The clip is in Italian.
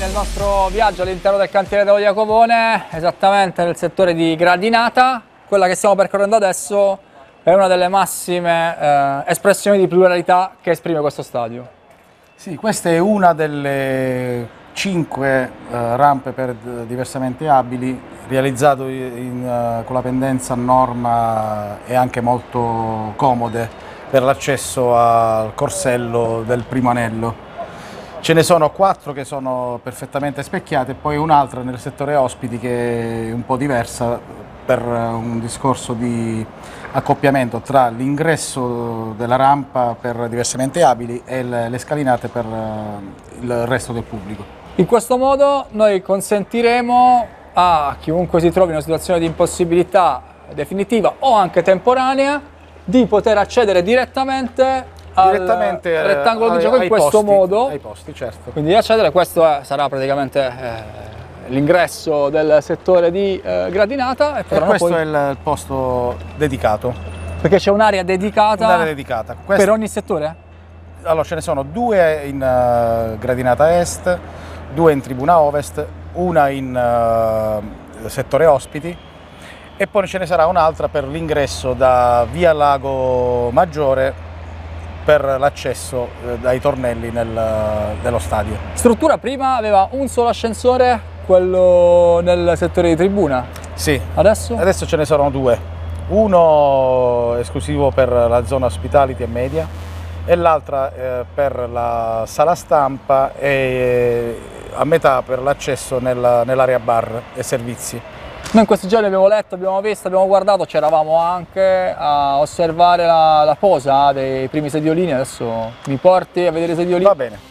nel nostro viaggio all'interno del cantiere dello Jacopone, esattamente nel settore di gradinata. Quella che stiamo percorrendo adesso è una delle massime espressioni di pluralità che esprime questo stadio. Sì, questa è una delle 5 rampe per diversamente abili, realizzato con la pendenza a norma e anche molto comode per l'accesso al corsello del primo anello. Ce ne sono 4 che sono perfettamente specchiate e poi un'altra nel settore ospiti che è un po' diversa per un discorso di accoppiamento tra l'ingresso della rampa per diversamente abili e le scalinate per il resto del pubblico. In questo modo noi consentiremo a chiunque si trovi in una situazione di impossibilità definitiva o anche temporanea di poter accedere direttamente al rettangolo di gioco in questo modo. Ai posti, certo. Quindi accedere, questo sarà praticamente l'ingresso del settore di gradinata. E questo è il posto dedicato. Perché c'è un'area dedicata, per ogni settore? Allora ce ne sono 2 in gradinata est, 2 in tribuna ovest, una in settore ospiti e poi ce ne sarà un'altra per l'ingresso da via Lago Maggiore per l'accesso dai tornelli dello stadio. Struttura prima aveva un solo ascensore, quello nel settore di tribuna? Sì. Adesso? Adesso ce ne sono 2, uno esclusivo per la zona hospitality e media e l'altra per la sala stampa e a metà per l'accesso nell'area bar e servizi. Noi in questi giorni abbiamo letto, abbiamo visto, abbiamo guardato, c'eravamo anche a osservare la posa dei primi sediolini. Adesso mi porti a vedere i sediolini? Va bene.